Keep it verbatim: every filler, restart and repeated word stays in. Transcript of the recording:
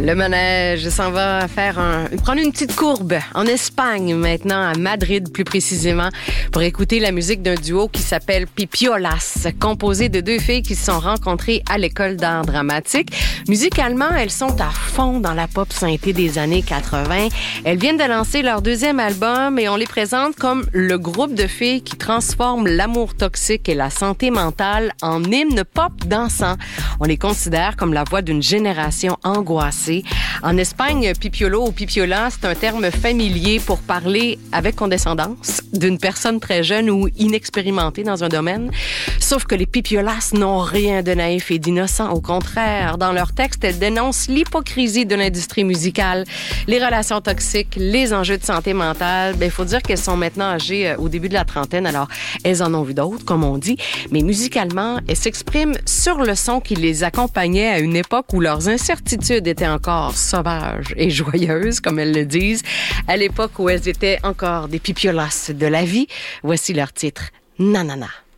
Le manège s'en va faire un, prendre une petite courbe en Espagne maintenant, à Madrid plus précisément, pour écouter la musique d'un duo qui s'appelle Pipiolas, composé de deux filles qui se sont rencontrées à l'école d'art dramatique. Musicalement, elles sont à fond dans la pop synthé des années quatre-vingts. Elles viennent de lancer leur deuxième album et on les présente comme le groupe de filles qui transforme l'amour toxique et la santé mentale en hymne pop dansant. On les considère comme la voix d'une génération angoissée. En Espagne, pipiolo ou pipiola, c'est un terme familier pour parler avec condescendance d'une personne très jeune ou inexpérimentée dans un domaine. Sauf que les pipiolas n'ont rien de naïf et d'innocent. Au contraire, dans leurs textes, elles dénoncent l'hypocrisie de l'industrie musicale, les relations toxiques, les enjeux de santé mentale. Ben, il faut dire qu'elles sont maintenant âgées au début de la trentaine, alors elles en ont vu d'autres, comme on dit. Mais musicalement, elles s'expriment sur le son qui les accompagnait à une époque où leurs incertitudes étaient encore sauvages et joyeuses, comme elles le disent, à l'époque où elles étaient encore des pipiolas de la vie. Voici leur titre, Nanana.